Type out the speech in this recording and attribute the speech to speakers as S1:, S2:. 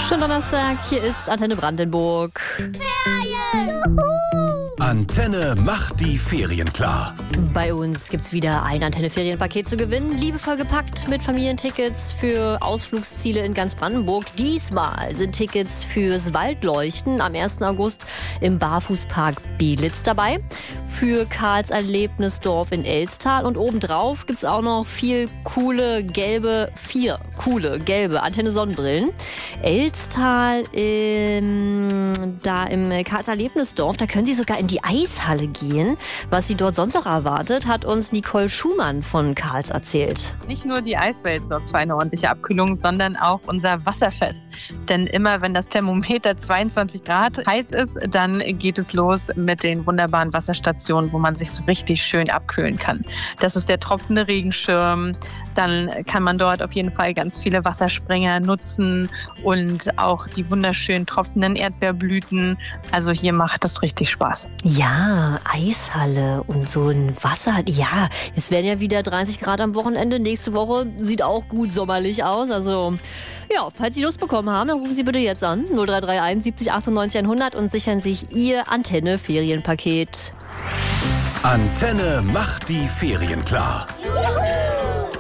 S1: Schönen Donnerstag, hier ist Antenne Brandenburg.
S2: Ferien!
S3: Antenne macht die Ferien klar.
S1: Bei uns gibt's wieder ein Antenne-Ferienpaket zu gewinnen. Liebevoll gepackt mit Familientickets für Ausflugsziele in ganz Brandenburg. Diesmal sind Tickets fürs Waldleuchten am 1. August im Barfußpark Belitz dabei. Für Karls Erlebnisdorf in Elstal. Und obendrauf gibt's auch noch vier coole gelbe Antenne-Sonnenbrillen. Elstal, da im Karls Erlebnisdorf, da können Sie sogar in die Eishalle gehen. Was Sie dort sonst noch erwartet, hat uns Nicole Schumann von Karls erzählt.
S4: Nicht nur die Eiswelt sorgt für eine ordentliche Abkühlung, sondern auch unser Wasserfest. Denn immer wenn das Thermometer 22 Grad heiß ist, dann geht es los mit den wunderbaren Wasserstationen, wo man sich so richtig schön abkühlen kann. Das ist der tropfende Regenschirm. Dann kann man dort auf jeden Fall ganz viele Wasserspringer nutzen und auch die wunderschönen tropfenden Erdbeerblüten. Also hier macht das richtig Spaß.
S1: Ja, Eishalle und so ein Wasser. Ja, es werden ja wieder 30 Grad am Wochenende. Nächste Woche sieht auch gut sommerlich aus. Also ja, falls Sie Lust bekommen haben, dann rufen Sie bitte jetzt an. 0331 70 98 100 und sichern sich Ihr Antenne-Ferienpaket.
S3: Antenne macht die Ferien klar.